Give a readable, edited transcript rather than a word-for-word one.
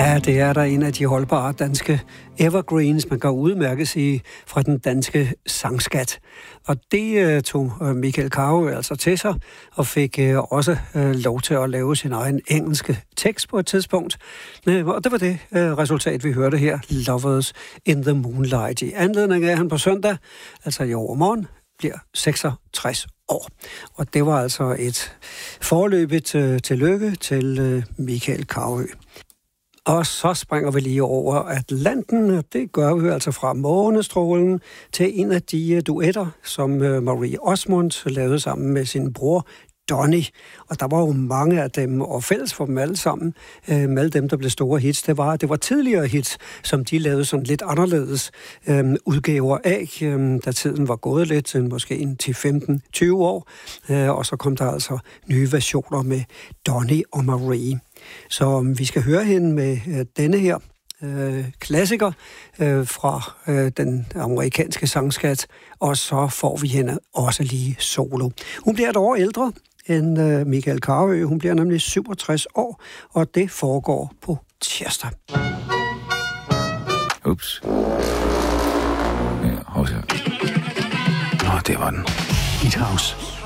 Ja, det er der en af de holdbare danske evergreens, man kan udmærke sig fra den danske sangskat. Og det tog Michael Carøe altså til sig, og fik også lov til at lave sin egen engelske tekst på et tidspunkt. Og det var det resultat, vi hørte her, Lovers in the Moonlight. I anledning af, han på søndag, altså i overmorgen, bliver 66 år. Og det var altså et forløbet tillykke til Michael Carøe. Og så springer vi lige over Atlanten, og det gør vi altså fra Månestrålen til en af de duetter, som Marie Osmond lavede sammen med sin bror Donny. Og der var jo mange af dem, og fælles for dem alle sammen, med alle dem, der blev store hits, det var tidligere hits, som de lavede sådan lidt anderledes udgaver af, da tiden var gået lidt, måske en 10-15-20 år, og så kom der altså nye versioner med Donny og Marie. Så vi skal høre hende med denne her klassiker fra den amerikanske sangskat, og så får vi hende også lige solo. Hun bliver et år ældre end Michael Carøe. Hun bliver nemlig 67 år, og det foregår på tirsdag. Ups. Ja, hos her. Nå, det var den. Hit House.